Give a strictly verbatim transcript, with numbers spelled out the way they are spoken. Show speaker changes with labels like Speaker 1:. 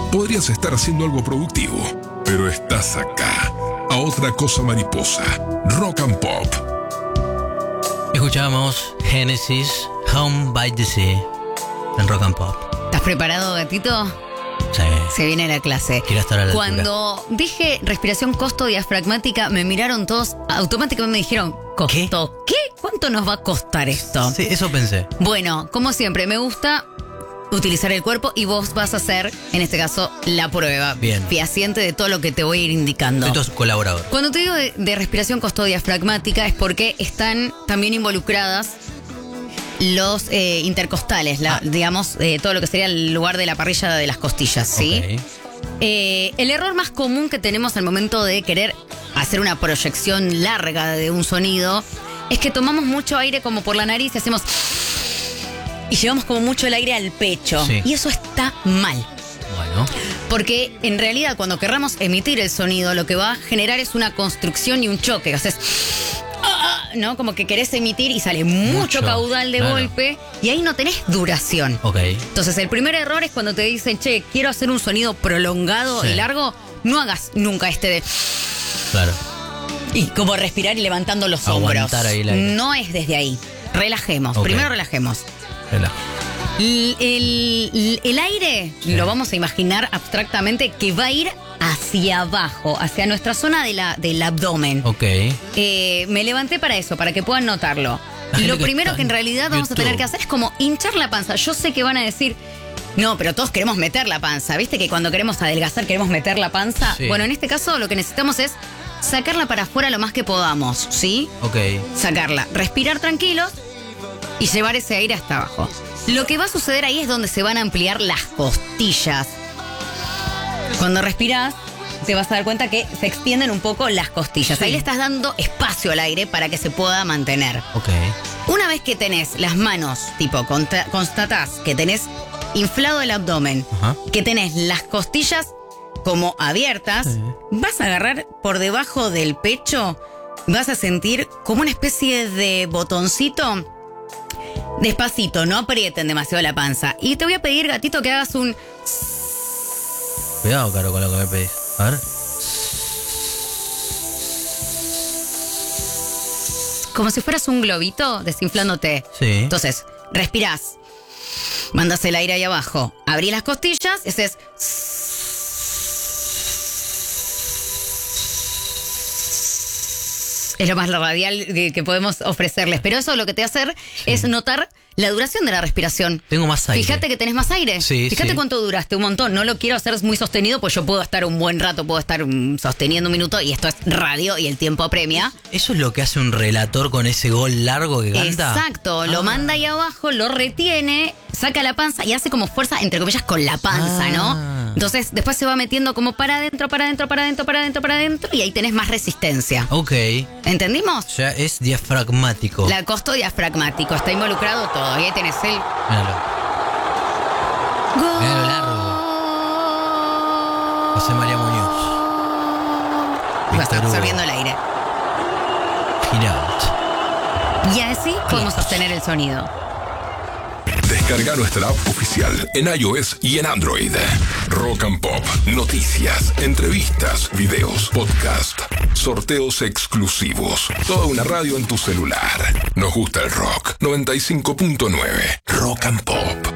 Speaker 1: podrías estar haciendo algo productivo, pero estás acá, a otra cosa mariposa. Rock and Pop.
Speaker 2: Escuchamos Genesis, Home by the Sea, en Rock and Pop.
Speaker 3: ¿Estás preparado, gatito?
Speaker 2: Sí.
Speaker 3: Se viene la clase.
Speaker 2: Quiero estar a la
Speaker 3: Cuando
Speaker 2: altura.
Speaker 3: dije respiración costo-diafragmática, me miraron todos, automáticamente me dijeron, ¿costo qué? ¿Qué? ¿Cuánto nos va a costar esto?
Speaker 2: Sí, eso pensé.
Speaker 3: Bueno, como siempre, me gusta utilizar el cuerpo y vos vas a hacer, en este caso, la prueba.
Speaker 2: Bien.
Speaker 3: Fehaciente de todo lo que te voy a ir indicando.
Speaker 2: Esto es colaborador.
Speaker 3: Cuando te digo de, de respiración costodiafragmática es porque están también involucradas los eh, intercostales, la,
Speaker 2: Ah.
Speaker 3: digamos, eh, todo lo que sería el lugar de la parrilla de las costillas, ¿sí?
Speaker 2: Ok.
Speaker 3: Eh, el error más común que tenemos al momento de querer hacer una proyección larga de un sonido es que tomamos mucho aire como por la nariz y hacemos... y llevamos como mucho el aire al pecho.
Speaker 2: Sí.
Speaker 3: Y eso está mal.
Speaker 2: Bueno.
Speaker 3: Porque en realidad cuando querramos emitir el sonido, lo que va a generar es una construcción y un choque. Haces... ¿no? Como que querés emitir y sale mucho,
Speaker 2: Mucho,
Speaker 3: caudal de
Speaker 2: claro.
Speaker 3: golpe y ahí no tenés duración.
Speaker 2: Ok.
Speaker 3: Entonces el primer error es cuando te dicen, che, quiero hacer un sonido prolongado
Speaker 2: Sí.
Speaker 3: y largo, no hagas nunca este de...
Speaker 2: Claro.
Speaker 3: y como respirar y levantando los
Speaker 2: Aguantar
Speaker 3: hombros.
Speaker 2: ahí el aire.
Speaker 3: No es desde ahí. Relajemos.
Speaker 2: Ok.
Speaker 3: Primero relajemos.
Speaker 2: Relaja.
Speaker 3: El, el- el aire
Speaker 2: Sí.
Speaker 3: lo vamos a imaginar abstractamente que va a ir hacia abajo, hacia nuestra zona de la, del abdomen.
Speaker 2: Ok.
Speaker 3: Eh, me levanté para eso, para que puedan notarlo.
Speaker 2: La
Speaker 3: Y lo
Speaker 2: gente que
Speaker 3: primero
Speaker 2: está
Speaker 3: que en
Speaker 2: en
Speaker 3: realidad vamos a
Speaker 2: YouTube.
Speaker 3: tener que hacer es como hinchar la panza. Yo sé que van a decir, no, pero todos queremos meter la panza. ¿Viste que cuando queremos adelgazar queremos meter la panza?
Speaker 2: Sí.
Speaker 3: Bueno, en este caso lo que necesitamos es sacarla para afuera lo más que podamos, ¿sí?
Speaker 2: Ok.
Speaker 3: Sacarla, respirar tranquilos y llevar ese aire hasta abajo. Lo que va a suceder ahí es donde se van a ampliar las costillas. Cuando respirás, te vas a dar cuenta que se extienden un poco las costillas.
Speaker 2: Sí.
Speaker 3: Ahí le estás dando espacio al aire para que se pueda mantener.
Speaker 2: Ok.
Speaker 3: Una vez que tenés las manos, tipo, conta- constatás que tenés inflado el abdomen,
Speaker 2: Ajá.
Speaker 3: que tenés las costillas como abiertas,
Speaker 2: Sí.
Speaker 3: vas a agarrar por debajo del pecho, vas a sentir como una especie de botoncito. Despacito, no aprieten demasiado la panza. Y te voy a pedir, gatito, que hagas un...
Speaker 2: Cuidado, Caro, con lo que me pedís. A ver.
Speaker 3: como si fueras un globito desinflándote.
Speaker 2: Sí.
Speaker 3: Entonces, respirás, mandas el aire ahí abajo, abrís las costillas y haces... Es lo más radial que, que podemos ofrecerles. Pero eso lo que te va a hacer es notar la duración de la respiración.
Speaker 2: Tengo más aire.
Speaker 3: Fíjate que tenés más aire.
Speaker 2: Sí,
Speaker 3: Fíjate
Speaker 2: sí.
Speaker 3: cuánto duraste, un montón. No lo quiero hacer muy sostenido, pues yo puedo estar un buen rato, puedo estar um, sosteniendo un minuto y esto es radio y el tiempo apremia.
Speaker 2: ¿Eso es lo que hace un relator con ese gol largo que canta?
Speaker 3: Exacto, lo
Speaker 2: Ah.
Speaker 3: manda ahí abajo, lo retiene, saca la panza y hace como fuerza, entre comillas, con la panza,
Speaker 2: Ah.
Speaker 3: ¿no? Entonces después se va metiendo como para adentro, para adentro, para adentro, para adentro, para adentro y ahí tenés más resistencia.
Speaker 2: Ok.
Speaker 3: ¿Entendimos?
Speaker 2: O sea, es diafragmático.
Speaker 3: La costo diafragmático, está involucrado todo. Y ahí tenés el...
Speaker 2: Míralo. Mirá lo largo. José María Muñoz.
Speaker 3: Va a estar
Speaker 2: Víctor Hugo.
Speaker 3: absorbiendo el aire.
Speaker 2: Giraut.
Speaker 3: Y así podemos sostener el sonido.
Speaker 1: Descarga nuestra app oficial en iOS y en Android. Rock and Pop, noticias, entrevistas, videos, podcast, sorteos exclusivos. Toda una radio en tu celular. Nos gusta el rock. noventa y cinco punto nueve. Rock and Pop.